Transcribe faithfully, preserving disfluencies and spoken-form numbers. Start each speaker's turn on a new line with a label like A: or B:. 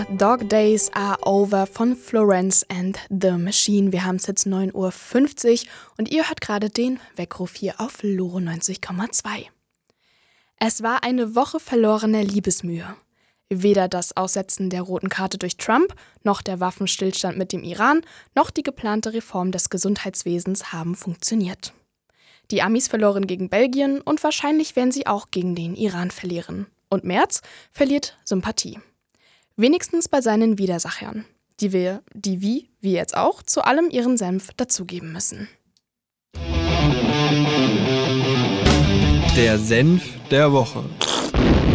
A: Dog Days Are Over von Florence and the Machine. Wir haben es jetzt neun Uhr fünfzig und ihr hört gerade den Weckruf hier auf Loro neunzig Komma zwei. Es war eine Woche verlorener Liebesmühe. Weder das Aussetzen der roten Karte durch Trump, noch der Waffenstillstand mit dem Iran, noch die geplante Reform des Gesundheitswesens haben funktioniert. Die Amis verloren gegen Belgien und wahrscheinlich werden sie auch gegen den Iran verlieren. Und Merz verliert Sympathie. Wenigstens bei seinen Widersachern, die wir, die wie, wie jetzt auch, zu allem ihren Senf dazugeben müssen.
B: Der Senf der Woche.